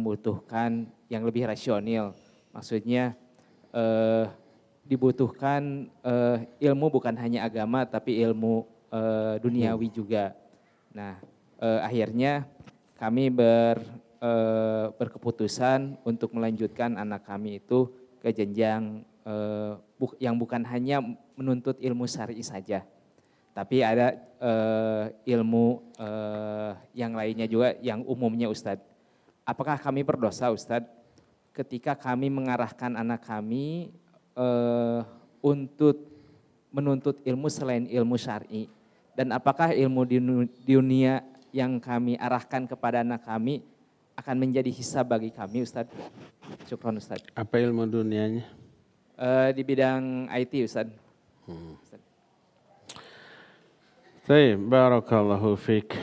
membutuhkan yang lebih rasional. Maksudnya dibutuhkan ilmu bukan hanya agama tapi ilmu duniawi juga. Nah, akhirnya kami berkeputusan untuk melanjutkan anak kami itu ke jenjang yang bukan hanya menuntut ilmu syar'i saja, tapi ada ilmu yang lainnya juga yang umumnya Ustadz. Apakah kami berdosa Ustadz ketika kami mengarahkan anak kami untuk menuntut ilmu selain ilmu syar'i? Dan apakah ilmu di dunia yang kami arahkan kepada anak kami akan menjadi hisab bagi kami Ustadz? Syukron Ustadz. Apa ilmu dunianya? Di bidang IT Ustadz. Baik, barakallahu fiik.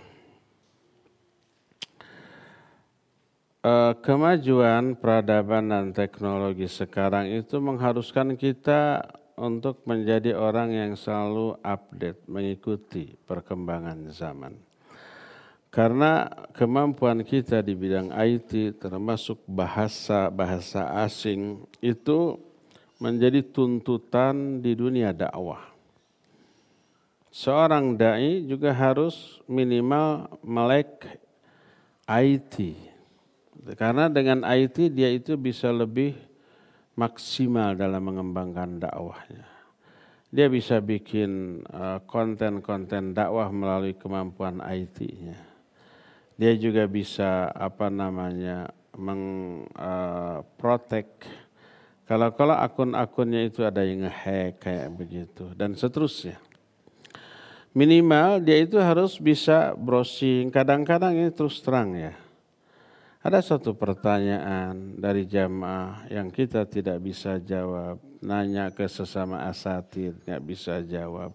Kemajuan peradaban dan teknologi sekarang itu mengharuskan kita untuk menjadi orang yang selalu update, mengikuti perkembangan zaman. Karena kemampuan kita di bidang IT termasuk bahasa asing itu menjadi tuntutan di dunia dakwah. Seorang dai juga harus minimal melek IT. Karena dengan IT dia itu bisa lebih maksimal dalam mengembangkan dakwahnya. Dia bisa bikin konten-konten dakwah melalui kemampuan IT-nya. Dia juga bisa mengprotek. Kalau akun-akunnya itu ada yang nge-hack kayak begitu dan seterusnya. Minimal dia itu harus bisa browsing. Kadang-kadang ini terus terang ya. Ada satu pertanyaan dari jamaah yang kita tidak bisa jawab. Nanya ke sesama asatidz, nggak bisa jawab.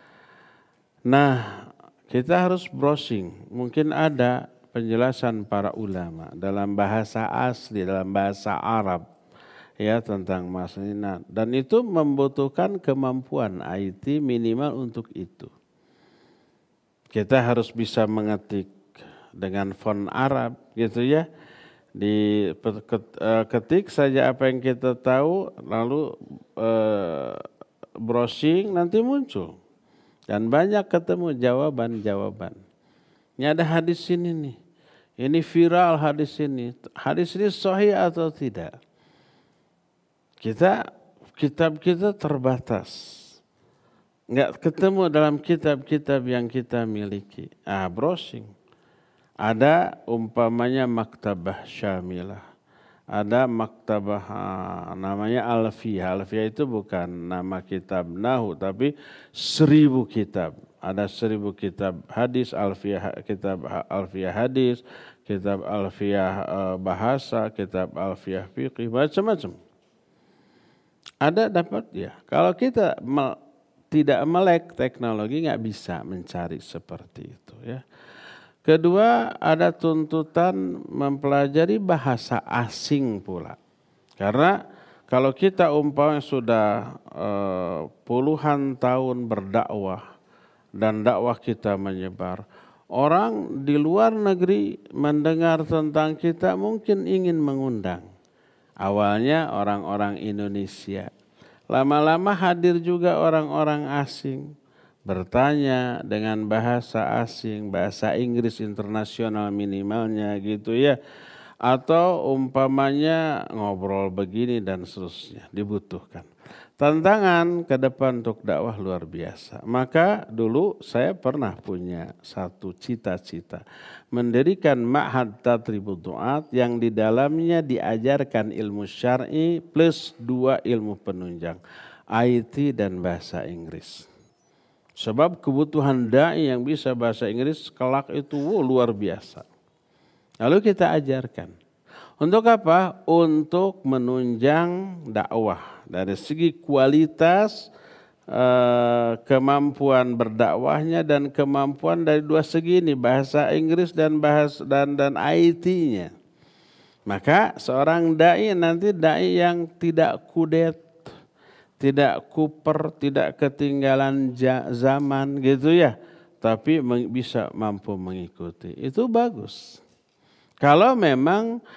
Nah, kita harus browsing. Mungkin ada penjelasan para ulama dalam bahasa asli, dalam bahasa Arab. Ya, tentang masalah ini. Dan itu membutuhkan kemampuan IT minimal untuk itu. Kita harus bisa mengetik dengan font Arab gitu ya. Ketik saja apa yang kita tahu lalu browsing nanti muncul. Dan banyak ketemu jawaban-jawaban. Ini ada hadis ini nih. Ini viral hadis ini. Hadis ini sahih atau tidak? Kitab kita terbatas. Enggak ketemu dalam kitab-kitab yang kita miliki. Browsing. Ada umpamanya maktabah syamilah. Ada maktabah namanya Alfiyah. Alfiyah itu bukan nama kitab Nahu, tapi 1000 kitab. Ada 1000 kitab hadis, kitab Alfiyah hadis, kitab Alfiyah bahasa, kitab Alfiyah fiqih, macam-macam. Ada dapat ya. Kalau kita tidak melek teknologi nggak bisa mencari seperti itu ya. Kedua, ada tuntutan mempelajari bahasa asing pula. Karena kalau kita umpamanya sudah puluhan tahun berdakwah dan dakwah kita menyebar, orang di luar negeri mendengar tentang kita mungkin ingin mengundang. Awalnya orang-orang Indonesia, lama-lama hadir juga orang-orang asing. Bertanya dengan bahasa asing, bahasa Inggris internasional minimalnya gitu ya. Atau umpamanya ngobrol begini dan seterusnya dibutuhkan. Tantangan ke depan untuk dakwah luar biasa. Maka dulu saya pernah punya satu cita-cita. Mendirikan Ma'had Tadribud Du'at yang di dalamnya diajarkan ilmu syar'i plus 2 ilmu penunjang. IT dan bahasa Inggris. Sebab kebutuhan da'i yang bisa bahasa Inggris kelak itu luar biasa. Lalu kita ajarkan. Untuk apa? Untuk menunjang dakwah. Dari segi kualitas, kemampuan berdakwahnya dan kemampuan dari 2 segi ini. Bahasa Inggris dan IT-nya. Maka seorang da'i nanti da'i yang tidak kudet. Tidak kuper, tidak ketinggalan zaman gitu ya. Tapi bisa mampu mengikuti. Itu bagus. Kalau memang